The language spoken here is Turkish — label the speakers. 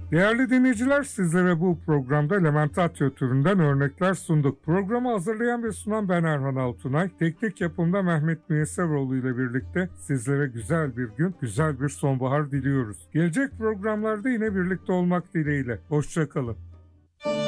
Speaker 1: Değerli dinleyiciler, sizlere bu programda Lamentatio türünden örnekler sunduk. Programı hazırlayan ve sunan ben Erhan Altunay. Teknik yapımda Mehmet Müyesseroğlu ile birlikte sizlere güzel bir gün, güzel bir sonbahar diliyoruz. Gelecek programlarda yine birlikte olmak dileğiyle. Hoşça kalın.